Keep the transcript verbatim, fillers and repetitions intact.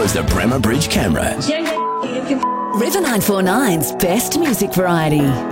as the Bremer Bridge camera. River nine four nine's best music variety.